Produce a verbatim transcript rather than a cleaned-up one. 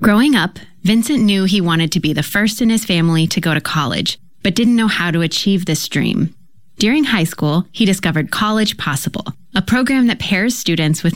Growing up, Vincent knew he wanted to be the first in his family to go to college, but didn't know how to achieve this dream. During high school, he discovered College Possible, a program that pairs students with